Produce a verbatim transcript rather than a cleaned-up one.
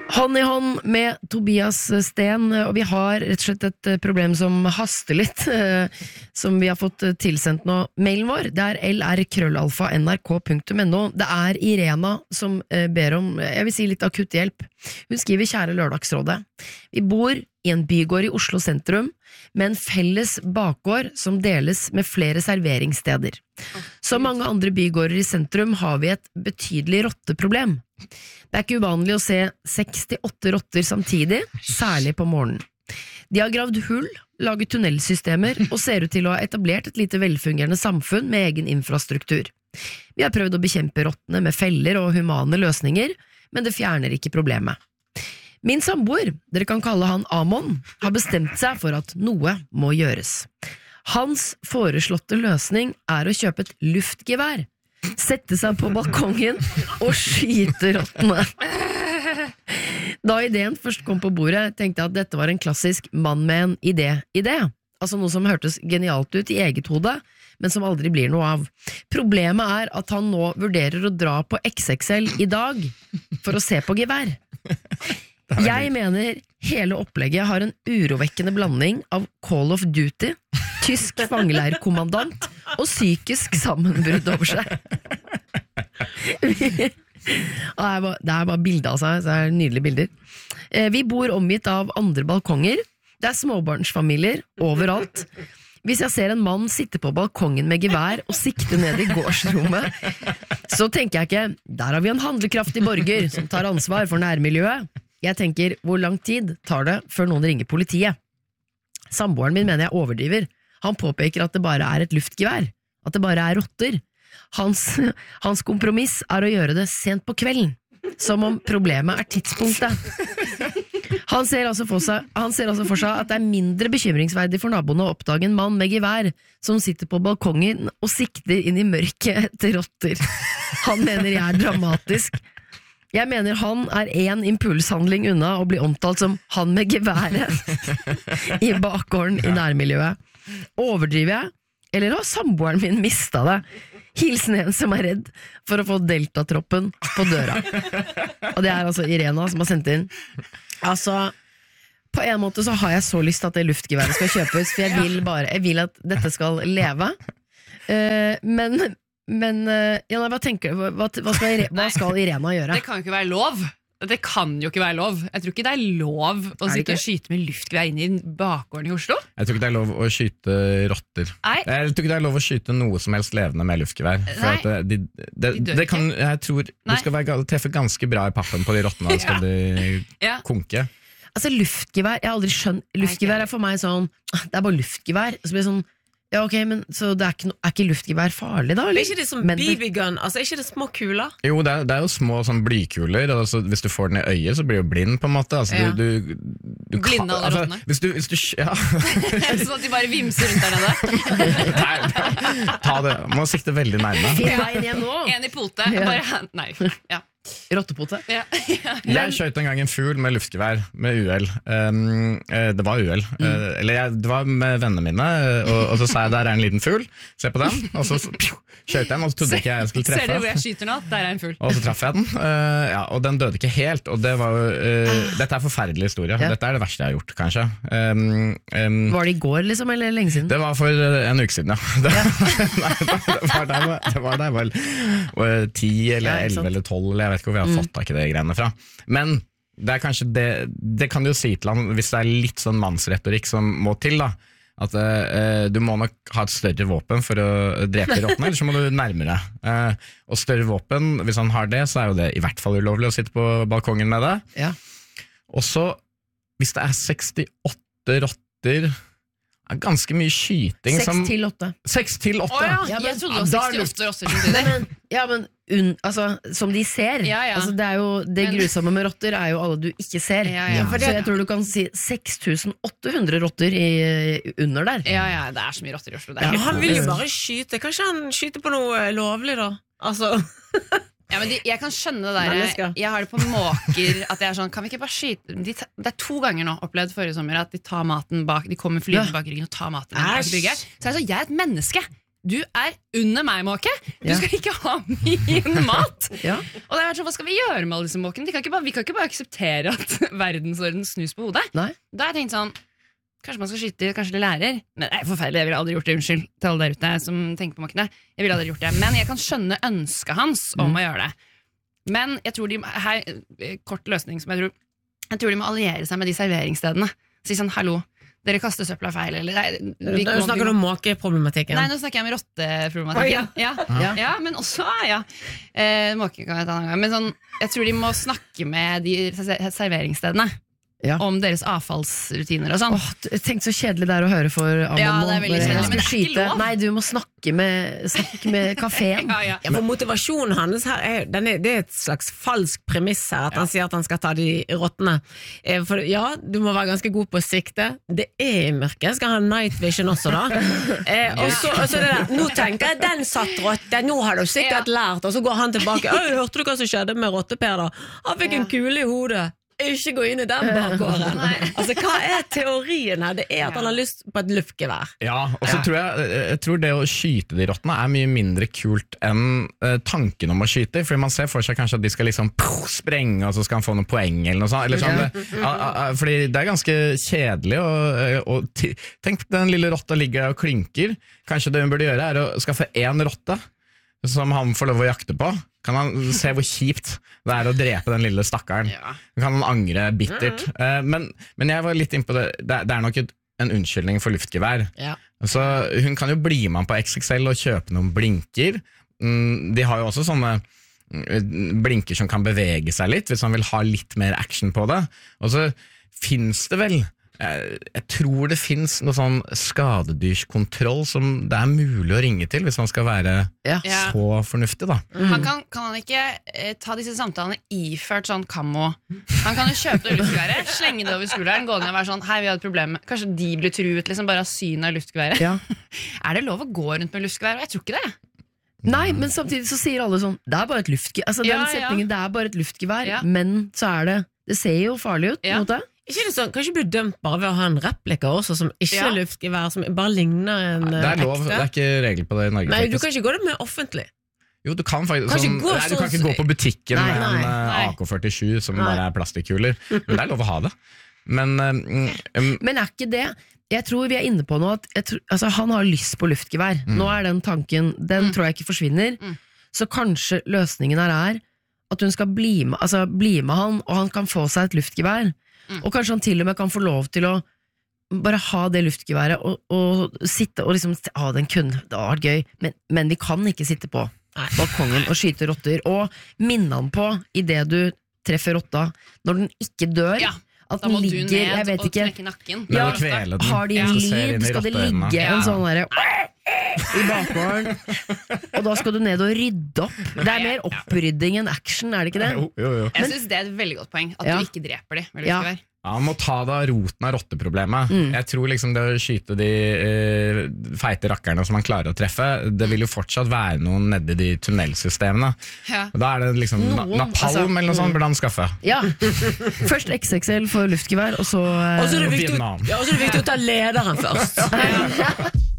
Hånd i hånd med Tobias Sten, og vi har rett og slett et problem som haster litt, som vi har fått tilsendt nå. Mailen vår, det er l r krøllalfa n r k punktum n o. Det er Irena som ber om, jeg vil si litt akutt hjelp. Hun skriver: kjære Lørdagsrådet, vi bor i en bygård i Oslo sentrum, med en felles bakgård som deles med flere serveringssteder. Som mange andre bygårder i sentrum har vi et betydelig rotteproblem. Det er ikke uvanlig å se seks til åtte rotter samtidig, særlig på morgenen. De har gravd hull, laget tunnelsystemer og ser ut til å ha etablert et lite velfungerende samfunn med egen infrastruktur. Vi har prøvd å bekjempe rottene med feller og humane løsninger, men det fjerner ikke problemet. Min samboer, dere kan kalle han Amon, har bestemt seg for at noe må gjøres. Hans foreslåtte løsning er å kjøpe et luftgevær, sette seg på balkongen og skyte rottene. Da ideen først kom på bordet, tenkte jeg at dette var en klassisk mann med en idé-idé. Altså noe som hørtes genialt ut i eget hode, men som aldri blir noe av. Problemet er at han nå vurderer å dra på X X L i dag for å se på gevær. Jeg mener hele opplegget har en urovekkende blanding av Call of Duty, tysk fangeleirkommandant og psykisk sammenbrudd over seg. Det er bare, det er bare bilder av seg, så er det nydelige bilder. Vi bor omgitt av andre balkonger, det er småbarnsfamilier overalt. Hvis jeg ser en mann sitte på balkongen med gevær og sikte ned i gårdsrommet, så tenker jeg ikke, der har vi en handlekraftig borger som tar ansvar for nærmiljøet. Jeg tenker, hvor lang tid tar det før noen ringer politiet? Samboeren min mener jeg overdriver. Han påpeker at det bare er et luftgevær, at det bare er rotter. Hans, hans kompromiss er å gjøre det sent på kvelden, som om problemet er tidspunktet. Han ser altså for seg, han ser altså for seg at det er mindre bekymringsverdig for naboene å oppdage en mann med gevær som sitter på balkongen og sikter inn i mørket etter rotter. Han mener jeg er dramatisk. Jeg mener han er en impulshandling unna å bli omtalt som han med geværet i bakgården i nærmiljøet. Overdriver jeg, eller har samboeren min mistet det? Hilsen en som er redd for å få deltatroppen på døra. Og det er altså Irena som har sendt inn. Altså, på en måte så har jeg så lyst til at det luftgeværet skal kjøpes, for jeg vil bare, jeg vil at dette skal leve. Uh, men... Men, ja, nei, hva tenker du? Hva, hva, skal, hva skal Irena gjøre? Det kan jo ikke være lov. Det kan jo ikke være lov. Jeg tror ikke det er lov å sitte og skyte med luftgevær inn i bakgården i Oslo. Jeg tror ikke det er lov å skyte rotter. Nei. Jeg tror ikke det er lov å skyte noe som helst levende med luftgevær. For at det, de, de, de det kan, jeg tror Nei. Du skal være, treffe ganske bra i pappen på de rottene, og skal de ja. konke. Altså luftgevær, jeg har aldri skjønt. Luftgevær er for meg sånn, det er bare luftgevær. Så blir det sånn, ja, ok, men så det er ikke, no, er ikke luftgevær farlig da? Eller? Er ikke det som B B gun? Altså, er ikke det små kuler? Jo, det er, det er jo små sånn blykuler, og altså, hvis du får den i øyet, så blir du blind på en måte. Altså, ja. du, du, du Blinde alle altså, rottene? Hvis du, hvis du, ja. Sånn at de bare vimser rundt der nede? Nei, ta det, må sikte veldig nærme. Finn veien igjen nå. En i pote, ja. bare, nei, ja. Rottepote. Ja, ja. Jeg skjøt en gang en fugl med luftgevær med uhell. Um, det var uhell. Mm. Uh, eller jeg, det var med vennene mine, og, og så sa jeg der er en liten fugl, se på den, og så skjøt jeg den, og så trodde jeg ikke jeg skulle treffe. Ser du hvor jeg skyter nå? Der er en fugl. Og så traff jeg den, uh, ja, og den døde ikke helt, og det var uh, dette er en forferdelig historie. Ja. Dette er det verste jeg har gjort, kanskje. Um, um, var det i går, liksom, eller lenge siden? Det var for en uke siden, ja. Det, ja. Nei, det var der, det var der vel ti eller elleve eller tolv, eller jeg vet ikke hvor vi har fått tak i det greiene fra. Men det er kanskje det, det kan du jo si til han, hvis det er litt sånn mannsretorikk som må til da, at uh, du må nok ha et større våpen for å drepe rottene, eller så må du nærmere. Uh, og større våpen, hvis han har det, så er jo det i hvert fall ulovlig å sitte på balkongen med det. Ja. Og så, hvis det er sekstiåtte rotter, er ganske mye skyting. Seks til åtte. Seks til åtte? Å ja, ja, jeg trodde det var sekstiåtte rotter samtidig. Ja, men un, altså, som de ser. Ja, ja. Altså, det, er jo, det grusomme med rotter er jo alle du ikke ser. Ja, ja. Så jeg tror du kan si seks tusen åtte hundre rotter i, under der. Ja, ja, det er så mye rotter i Oslo. Det er ja, han vil jo bare skyte. Kanskje han skyter på noe lovlig da? Altså... Ja, men de, jeg kan skjønne det der. Jeg har det på måker at jeg er sånn, kan vi ikke bare skyte de, det er to ganger nå opplevd forrige sommer at de tar maten bak, de kommer flyende bak ryggen og tar maten bak ryggen. Så jeg er så, jeg er et menneske. du er under meg, måke. Du Ja. skal ikke ha min mat. Ja. Og det er sånn, hva skal vi gjøre med alle disse måkene? Vi kan ikke bare, vi kan ikke bare akseptere at verdensorden snus på hodet. Nei. Da har jeg tenkt sånn, kanskje man skal skyte, kanskje det lærer. Men det er forferdelig, jeg ville aldri gjort det, unnskyld til alle der ute som tenker på måkene. Jeg ville aldri gjort det, men jeg kan skjønne ønsket hans om Mm. å gjøre det. Men jeg tror de, her, kort løsning som jeg tror, jeg tror de må alliere seg med de serveringsstedene. Si sånn, hallo, dere kaster søpla feil, eller nei, vi, Nå snakker du om måkeproblematikken. Nei, nå snakker jeg om rotteproblematikken. Oh, ja. Ja. Ja. Ja, men også, ja. Eh, måke kan jeg ta en gang. Men sånn, jeg tror de må snakke med de serveringsstedene. Ja. Om deres avfallsrutiner og sånn. Åh, tenk så kjedelig det er å høre for Amon Ja, nå. det er veldig Bare, kjedelig, jeg men det skal er ikke skyte. lov. Nei, du må snakke med, snakke med kaféen. Ja, ja. Ja, for motivasjonen hans her er, den er, det er et slags falsk premiss her, at han sier at han skal ta de rottene. Eh, For ja, du må være ganske god på å sikte. Det er i mørket. Skal ha night vision også, da. Eh, og så, og så det der, nå tenker jeg, den satt rotte, nå har du sikkert lært. Og så går han tilbake. Øy, hørte du hva som skjedde med Rotteper da? Han fikk en kule i hodet. Ikke gå inn i den bakgården. Altså, hva er teorien her? Det er at han har lyst på et luftgevær. Ja, og så tror jeg, jeg tror det å skyte de rottene er mye mindre kult enn uh, tanken om å skyte, fordi man ser for seg kanskje at de skal liksom puh, sprenge, og så skal han få noen poeng eller noe sånt. Eller sånn, det, a, a, a, fordi det er ganske kjedelig, og, og t- tenk den lille rotta ligger der og klynker. Kanskje det hun burde gjøre er å skaffe en rotte, som han får lov å jakte på. Kan han se hvor kjipt det er å drepe den lille stakkaren? Ja. Kan han angre bittert? Uh, men, men jeg var litt inne på det, det, er- det er nok et, en unnskyldning for luftgevær. Ja. Så hun kan jo bli med på X X L og kjøpe noen blinker. Mm, de har jo også sånne mm, blinker som kan bevege seg litt, hvis man vil ha litt mer action på det. Og så finnes det vel, jeg, jeg tror det finnes noe sånn skadedyrskontroll som det er mulig å ringe til hvis man skal være Ja. Ja. så fornuftig da. Han kan, kan han ikke eh, ta disse samtalene iført sånn kammo? Han kan jo kjøpe det luftgeværet, slenge det over skulderen, gå ned og være sånn, hei, vi har et problem. Kanskje de blir truet liksom bare av synet av luftgeværet. Ja. Er det lov å gå rundt med luftgevær? Jeg tror ikke det. Nei, men samtidig så sier alle sånn, det er bare et luftgevær. Altså, Ja, den ja. setningen, det er bare et luftgevær, Ja. men så er det, det ser jo farlig ut, på en Ja. måte. Ikke det sånn, kanskje bli dømt bare ved å ha en replika også, som ikke Ja. er luftgevær, som bare ligner en Det er lov, det ekte. er ikke regel på det i Norge. Nei, du faktisk. kan ikke gå det med offentlig. Jo, du kan faktisk Kan ikke sånn, gå nei, du sånn- kan ikke gå på butikken Nei, med en nei, eh, nei. A K førtisju som Nei. bare er plastikkuler. Men det er lov å ha det. Men eh, mm, mm, Men er ikke det, jeg tror vi er inne på noe, at jeg tror, altså, han har lyst på luftgevær. Nå er den tanken, den tror jeg ikke forsvinner. Mm. Så kanskje løsningen her er at hun skal bli med, altså, bli med han, og han kan få seg et luftgevær. Mm. Og kanskje han til og med kan få lov til å bare ha det luftgeværet og, og sitte og liksom, ah, den kunne, det har vært gøy, men, men vi kan ikke sitte på balkongen og skyte rotter, og minne han på i det du treffer rotta, når den ikke dør, Ja, at Da den må du ligger, jeg ned vet og ikke, knekke nakken. Men Ja, å kvele den, har de Ja. en så ser inn lyd, i skal det rotteøynene. ligge en Ja. sånn derre i bakgården, og da skal du ned og rydde opp. Det er mer opprydding enn action, er det ikke det? Jo, jo, jo. Jeg synes det er et veldig godt poeng, at Ja. du ikke dreper de med Ja. luftgevær. Ja, man må ta det av roten av rotteproblemet. Mm. Jeg tror liksom det å skyte de eh, feite rakkerne som man klarer å treffe, det vil jo fortsatt være noen nedi de tunnelsystemene. Ja. Og da er det liksom na Noen, napalm altså, eller noe sånt burde han skaffe. Ja. Først X X L for luftgevær, og så eh, Og så er det Og viktig, Vietnam. ja, og så er det viktig å ta lederen først.